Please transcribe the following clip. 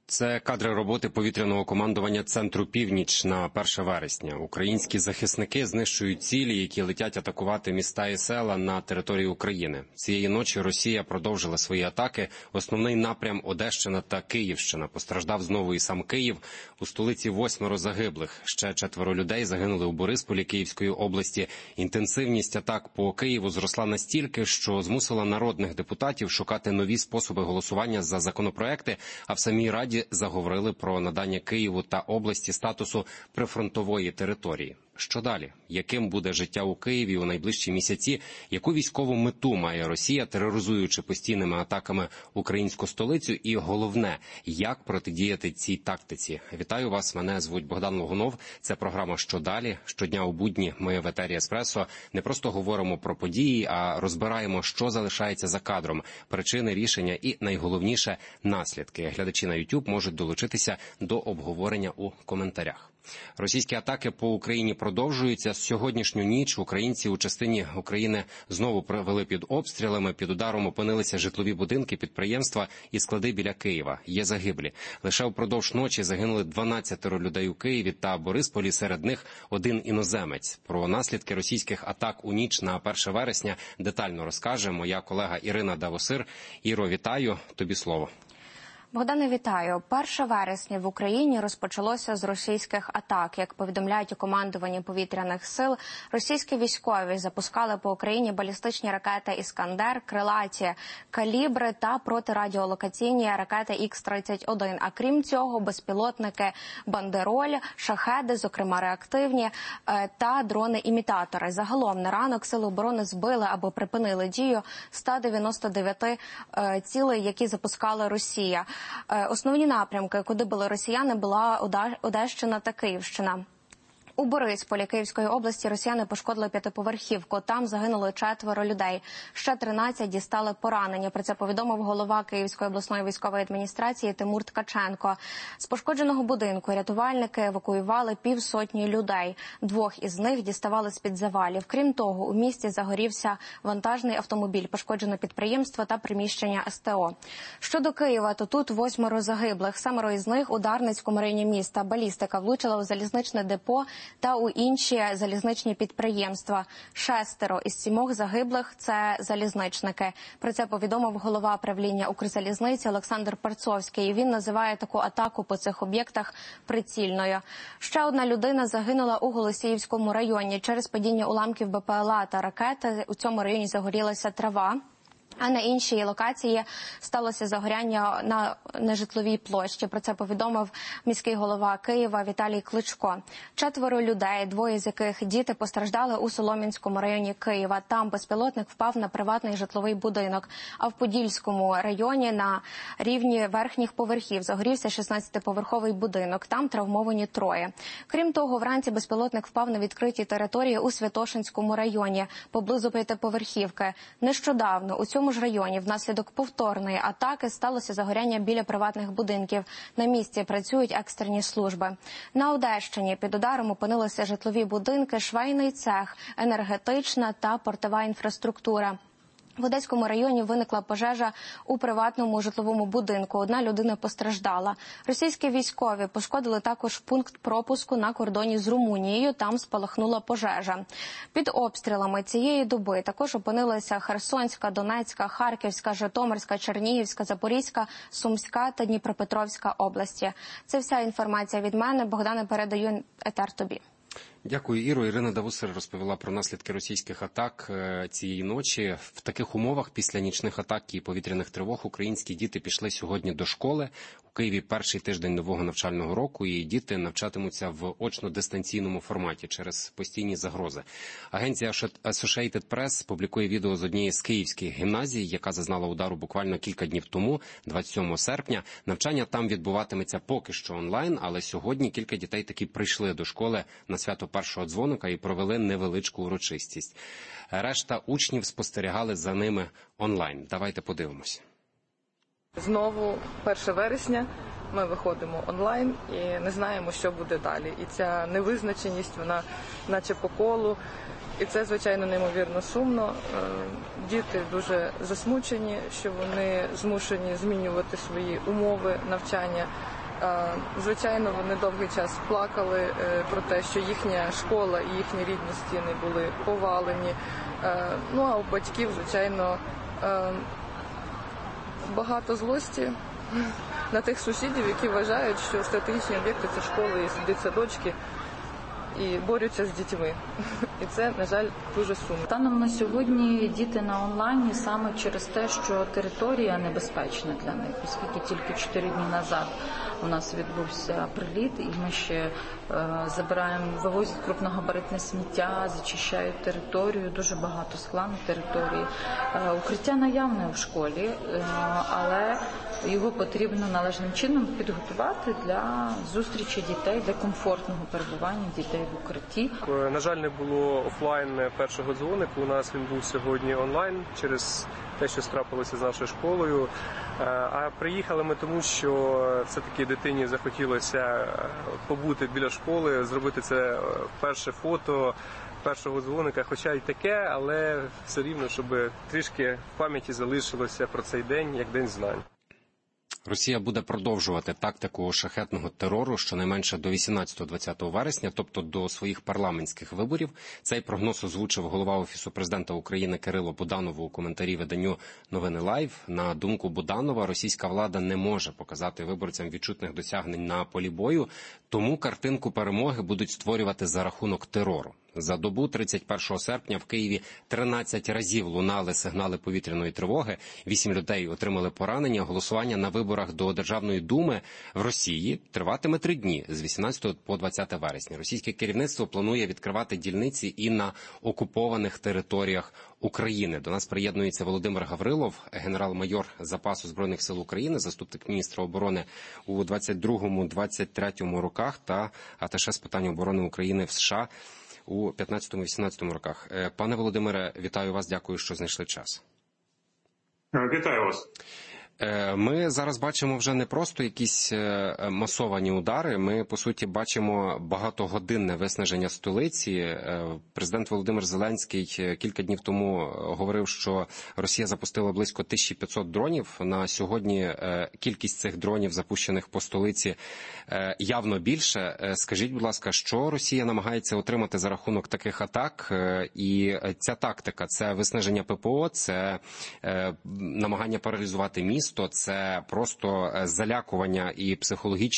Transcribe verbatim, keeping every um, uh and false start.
Це кадри роботи повітряного командування Центру Північ на перше вересня. Українські захисники знищують цілі, які летять атакувати міста і села на території України. Цієї ночі Росія продовжила свої атаки. Основний напрям Одещина та Київщина. Постраждав знову і сам Київ. У столиці восьмеро загиблих. Ще четверо людей загинули у Борисполі Київської області. Інтенсивність атак по Києву зросла настільки, що змусила народних депутатів шукати нові способи голосування за законопроекти, а в самій Раді заговорили про надання Києву та області статусу прифронтової території. Що далі? Яким буде життя у Києві у найближчі місяці? Яку військову мету має Росія, тероризуючи постійними атаками українську столицю? І головне, як протидіяти цій тактиці? Вітаю вас, мене звуть Богдан Логунов. Це програма «Що далі?». Щодня у будні ми в етері «Еспресо» не просто говоримо про події, а розбираємо, що залишається за кадром, причини, рішення і, найголовніше, наслідки. Глядачі на YouTube можуть долучитися до обговорення у коментарях. Російські атаки по Україні продовжуються. Сьогоднішню ніч українці у частині України знову провели під обстрілами. Під ударом опинилися житлові будинки, підприємства і склади біля Києва. Є загиблі. Лише впродовж ночі загинули дванадцятеро людей у Києві та Борисполі, серед них один іноземець. Про наслідки російських атак у ніч на перше вересня детально розкаже моя колега Ірина Давосир. Іро, вітаю. Тобі слово. Богдане, вітаю. перше вересня в Україні розпочалося з російських атак. Як повідомляють у командуванні повітряних сил, російські військові запускали по Україні балістичні ракети «Іскандер», крилаті «Калібри» та протирадіолокаційні ракети ікс тридцять один. А крім цього, безпілотники «Бандероль», «Шахеди», зокрема реактивні, та дрони-імітатори. Загалом на ранок Сили оборони збили або припинили дію сто дев'яносто дев'ять цілей, які запускала Росія. Основні напрямки, куди били росіяни, була Одещина та Київщина. У Борисполі Київської області росіяни пошкодили п'ятиповерхівку. Там загинуло четверо людей. Ще тринадцять дістали поранення. Про це повідомив голова Київської обласної військової адміністрації Тимур Ткаченко. З пошкодженого будинку рятувальники евакуювали півсотні людей. Двох із них діставали з-під завалів. Крім того, у місті загорівся вантажний автомобіль, пошкоджено підприємство та приміщення ес те о. Щодо Києва, то тут восьмеро загиблих. Семеро із них у Дарницькому районі міста. Балістика влучила у залізничне депо та у інші залізничні підприємства. Шестеро із сімох загиблих – це залізничники. Про це повідомив голова правління Укрзалізниці Олександр Парцовський. Він називає таку атаку по цих об'єктах прицільною. Ще одна людина загинула у Голосіївському районі через падіння уламків бе пе ел а та ракети. У цьому районі загорілася трава. А на іншій локації сталося загоряння на нежитловій площі. Про це повідомив міський голова Києва Віталій Кличко. Четверо людей, двоє з яких діти, постраждали у Солом'янському районі Києва. Там безпілотник впав на приватний житловий будинок. А в Подільському районі на рівні верхніх поверхів загорівся шістнадцятиповерховий будинок. Там травмовані троє. Крім того, вранці безпілотник впав на відкритій території у Святошинському районі, поблизу п'ятиповерхівки. Нещодавно у цьому В цьому ж районі внаслідок повторної атаки сталося загоряння біля приватних будинків. На місці працюють екстрені служби. На Одещині під ударом опинилися житлові будинки, швейний цех, енергетична та портова інфраструктура. В Одеському районі виникла пожежа у приватному житловому будинку. Одна людина постраждала. Російські військові пошкодили також пункт пропуску на кордоні з Румунією. Там спалахнула пожежа. Під обстрілами цієї доби також опинилися Херсонська, Донецька, Харківська, Житомирська, Чернігівська, Запорізька, Сумська та Дніпропетровська області. Це вся інформація від мене. Богдане, передаю етер тобі. Дякую, Іро. Ірина Давосир розповіла про наслідки російських атак цієї ночі. В таких умовах після нічних атак і повітряних тривог українські діти пішли сьогодні до школи. У Києві перший тиждень нового навчального року, і діти навчатимуться в очно-дистанційному форматі через постійні загрози. Агенція Associated Press публікує відео з однієї з київських гімназій, яка зазнала удару буквально кілька днів тому, двадцять сьомого серпня. Навчання там відбуватиметься поки що онлайн, але сьогодні кілька дітей таки прийшли до школи на свято першого дзвоника і провели невеличку урочистість. Решта учнів спостерігали за ними онлайн. Давайте подивимося. Знову перше вересня ми виходимо онлайн і не знаємо, що буде далі. І ця невизначеність, вона наче по колу. І це, звичайно, неймовірно сумно. Діти дуже засмучені, що вони змушені змінювати свої умови навчання. Звичайно, вони довгий час плакали про те, що їхня школа і їхні рідні стіни були повалені. Ну, а у батьків, звичайно, багато злості на тих сусідів, які вважають, що стратегічні об'єкти – це школи і дитсадочки, і борються з дітьми. І це, на жаль, дуже сумно. Станом на сьогодні діти на онлайні саме через те, що територія небезпечна для них, оскільки тільки чотири дні назад у нас відбувся приліт, і ми ще е, забираємо, вивозять крупногабаритне сміття, зачищають територію, дуже багато скла на території. Е, укриття наявне в школі, е, але його потрібно належним чином підготувати для зустрічі дітей, для комфортного перебування дітей в укритті. На жаль, не було офлайн першого дзвонику, у нас він був сьогодні онлайн через те, що трапилося з нашою школою. А приїхали ми тому, що все-таки дитині захотілося побути біля школи, зробити це перше фото першого дзвоника, хоча й таке, але все рівно, щоб трішки в пам'яті залишилося про цей день, як День знань. Росія буде продовжувати тактику шахетного терору щонайменше до вісімнадцятого-двадцятого вересня, тобто до своїх парламентських виборів. Цей прогноз озвучив голова Офісу президента України Кирило Буданов у коментарі виданню «Новини Лайв». На думку Буданова, російська влада не може показати виборцям відчутних досягнень на полі бою, тому картинку перемоги будуть створювати за рахунок терору. За добу тридцять першого серпня в Києві тринадцять разів лунали сигнали повітряної тривоги, вісім людей отримали поранення. Голосування на виборах до Державної думи в Росії триватиме три дні, з вісімнадцятого по двадцяте вересня. Російське керівництво планує відкривати дільниці і на окупованих територіях України. До нас приєднується Володимир Гаврилов, генерал-майор запасу Збройних сил України, заступник міністра оборони у двадцять другому - двадцять третьому роках та аташе з питань оборони України в США у п'ятнадцятому-вісімнадцятому роках. Пане Володимире, вітаю вас, дякую, що знайшли час. Вітаю вас. Ми зараз бачимо вже не просто якісь масовані удари, ми, по суті, бачимо багатогодинне виснаження столиці. Президент Володимир Зеленський кілька днів тому говорив, що Росія запустила близько тисяча п'ятсот дронів. На сьогодні кількість цих дронів, запущених по столиці, явно більше. Скажіть, будь ласка, що Росія намагається отримати за рахунок таких атак? І ця тактика – це виснаження ППО, це намагання паралізувати місто, то це просто залякування і психологічне